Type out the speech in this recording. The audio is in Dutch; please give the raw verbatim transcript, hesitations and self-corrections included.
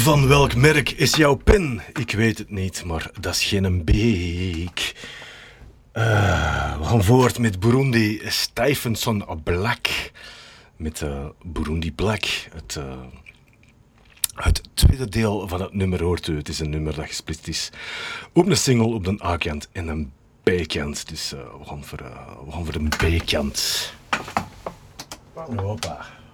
Van welk merk is jouw pen? Ik weet het niet, maar dat is geen beek. Uh, we gaan voort met Burundi Stuyvesant Black. Met uh, Burundi Black. Het, uh, het tweede deel van het nummer hoort u. Het is een nummer dat gesplitst is op een single op de A-kant en een B-kant. Dus uh, we, gaan voor, uh, we gaan voor de B-kant. Hoppa.